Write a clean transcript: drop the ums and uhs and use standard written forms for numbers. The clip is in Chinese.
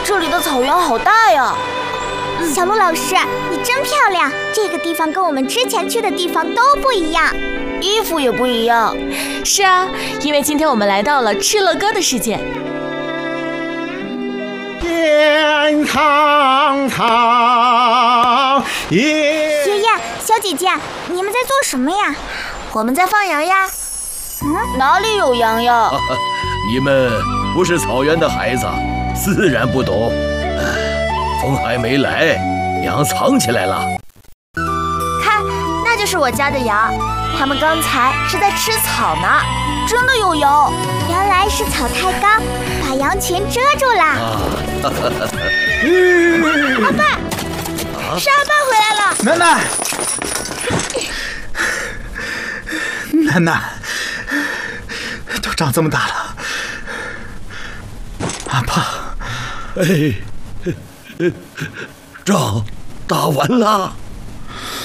这里的草原好大呀！ 小鹿老师，你真漂亮！这个地方跟我们之前去的地方都不一样， 衣服也不一样。 是啊，因为今天我们来到了敕勒歌的世界。 天苍苍， 爷爷、小姐姐，你们在做什么呀？ 我们在放羊呀。哪里有羊呀？ 你们不是草原的孩子，自然不懂。风还没来，羊藏起来了。 看，那就是我家的羊，它们刚才是在吃草呢。真的有羊， 原来是草太高，把羊群遮住了。 阿爸，是阿爸回来了。 楠楠，楠楠，都长这么大了，阿爸， 仗打完了。